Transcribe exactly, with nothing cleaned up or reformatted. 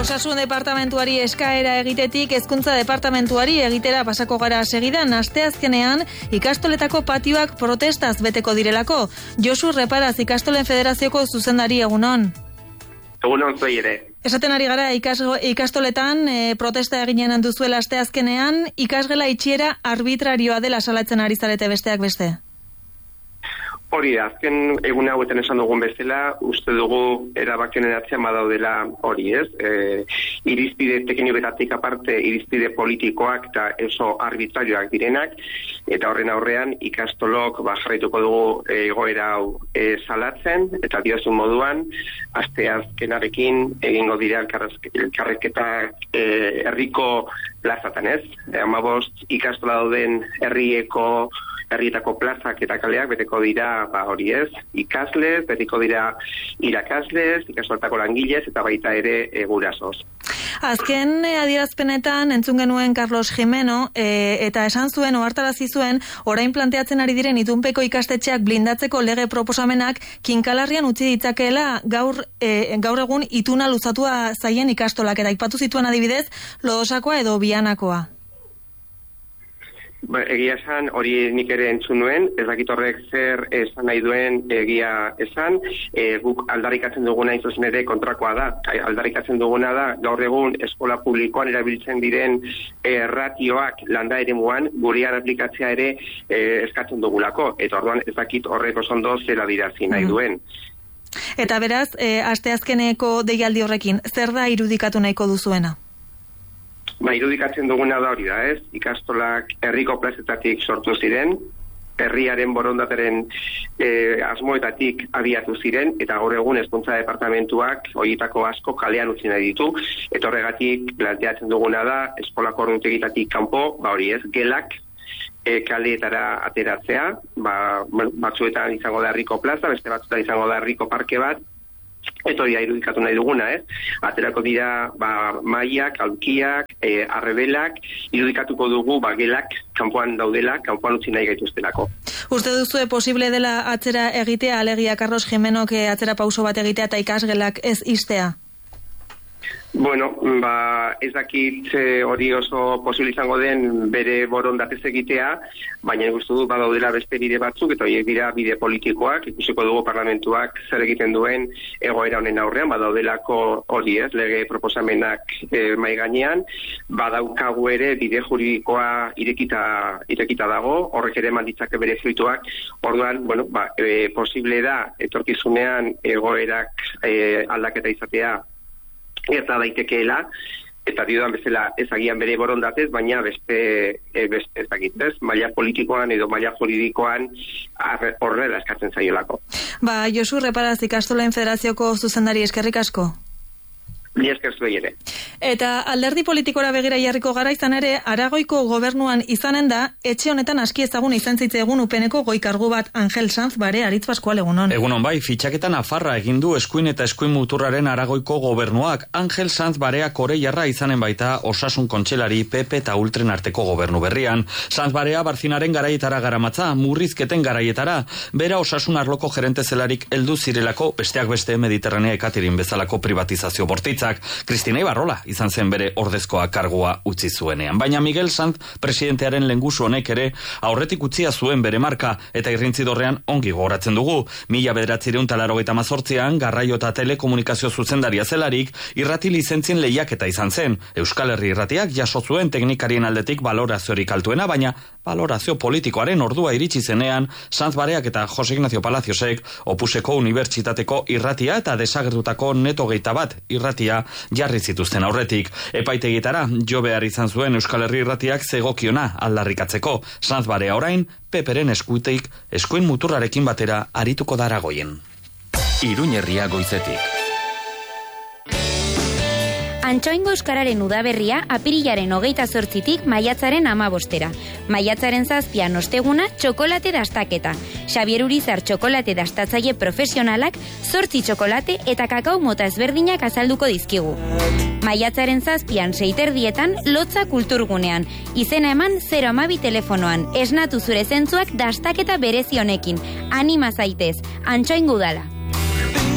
Osasun departamentuari eskaera egitetik hezkuntza departamentuari egitera pasako gara segidan, asteazkenean ikastoletako patioak protestaz beteko direlako. Josu Reparaz, Ikastolen Federazioko zuzendari, egunon. Egunon zoi ere. Esaten ari gara ikas, ikastoletan e, protesta eginen duzuela asteazkenean, ikasgela itxiera arbitrarioa dela salatzen ari zarete besteak beste. Hori da, azken egun hauetan esan dugun bezala, uste dugu erabakionen atzean badaudela hori, ez? E, irizpide teknikoetatik aparte, irizpide politikoak eta oso arbitrarioak direnak, eta horren aurrean ikastolok ba, jarraituko dugu egoera hau e, salatzen, eta diozun moduan, asteazkenarekin egingo dira elkarreketak e, herriko plazatan, ez? E, amabost ikastola dauden herrieko herrietako plazak eta kaleak beteko dira, ba hori ez, ikaslez, beteko dira irakaslez, ikastoletako langilez, eta baita ere e, gurasoz. Azken e, adierazpenetan entzun genuen Carlos Jimeno, e, eta esan zuen, ohartarazi zuen, orain planteatzen ari diren itunpeko ikastetxeak blindatzeko lege proposamenak kinkalarrian utzi ditzakeela gaur, e, gaur egun ituna luzatua zaien ikastolak, eta aipatu zituen adibidez, Lodosakoa edo Bianakoa. Ba, egia esan, hori nik ere entzun nuen, ez dakit horrek zer esan nahi duen egia esan, e, guk aldarrikatzen duguna izuzen ere kontrakoa da, aldarrikatzen duguna da, gaur egun eskola publikoan erabiltzen diren e, ratioak landa ere muan, gurean aplikatzea ere e, eskatzen dugulako, eta orduan ez dakit horrek oso ondo zela dirazi nahi duen. Eta beraz, e, asteazkeneko deialdi horrekin, zer da irudikatu nahiko duzuena? Ba, irudikatzen duguna da hori da, ez? Ikastolak herriko plazetatik sortu ziren, herriaren borondateren e, asmoetatik abiatu ziren, eta gaur egun hezkuntza departamentuak horietako asko kalean utzi nahi ditu, eta horregatik planteatzen duguna da, eskolako ordutegitatik kanpo, ba hori ez, gelak e, kaleetara ateratzea, ba, batzuetan izango da herriko plaza, beste batzuetan izango da herriko parke bat, eta hori da irudikatu nahi duguna, ez? Aterako dira ba, maiak, aulkiak, e, arrebelak, irudikatuko dugu ba, gelak kanpoan daudela, kanpoan utzi nahi gaituztelako. Uste duzue posible dela atzera egitea, alegia Carlos Jimenok atzera pauso bat egitea eta ikasgelak ez istea? Bueno, ba, ez dakit hori oso posible izango den bere borondatez egitea, baina gustu dut badaudela beste bide batzuk, eta horiek dira bide politikoak, ikusiko dugu parlamentuak zer egiten duen egoera honen aurrean, badaudelako hori ez, lege proposamenak e, mai gainean, badaukagu ere bide juridikoa irekita, irekita dago, horrek ere manditzake bere fruituak, orduan, bueno, ba, e, posible da, etorkizunean egoerak e, aldaketa izatea, eta daitekeela, eta diodan bezala ezagian bere borondatez, baina beste, e, beste ezagitez, maila politikoan edo maila juridikoan horrela eskatzen zaiolako. Ba, Josu Reparaz, Ikastolen Federazioko zuzendari, eskerrik asko. Ni esker zuei ere. Eta alderdi politikora begira jarriko gara, izan ere, Aragoiko gobernuan izanen da, etxe honetan aski ezagun izan zitzegun upeneko goikargu bat Angel Sanz Bare, Aritz Pascual, egunon. Egunon bai, fitxaketan afarra egin du eskuin eta eskuin muturraren Aragoiko gobernuak. Angel Sanz Barea koreiarra izanen baita Osasun Kontseilari P P eta Ultren arteko gobernu berrian. Sanz Barea Barzinaren garaietara garamatza, murrizketen garaietara, bera osasun arloko gerente zelarik heldu zirelako, besteak beste Mediterranea Ekaterin bezalako privatizazio bortitzak. Kristina Ibarrola izan zen bere ordezkoa kargua utzi zuenean. Baina Miguel Sanz presidentearen lengusu honek ere aurretik utzia zuen bere marka eta irrintzidorrean ongi gogoratzen dugu. Mila bederatzireun talarrogeita mazortzian garraio eta telekomunikazio zuzendaria zelarik irrati lizentzien lehiaketa izan zen. Euskal Herri irratiak jaso zuen teknikarien aldetik baloraziorik altuena, baina balorazio politikoaren ordua iritsi zenean Sanz Bareak eta Jose Ignacio Palaciosek Opuseko Unibertsitateko irratia eta desagertutako Neto geita bat irratia jarri zituzten aurretik. Epaitegitara jo behar izan zuen Euskal Herri irratiak zegokiona aldarrikatzeko. Sanz Barea orain, Peperen eskuitik, eskuin muturrarekin batera arituko da Aragoien. Iruñerria goizetik. Antxoingo Euskararen udaberria apirilaren hogeita zortzitik maiatzaren amabostera. Maiatzaren zazpian osteguna txokolate dastaketa. Xabier Urizar txokolate dastatzaile profesionalak zortzi txokolate eta kakao mota ezberdinak azalduko dizkigu. Maiatzaren zazpian seiterdietan lotza kulturgunean. Izena eman zero hamabi telefonoan. Esnatu zure zentzuak dastaketa berezi honekin. Anima zaitez, Antxoingo udala.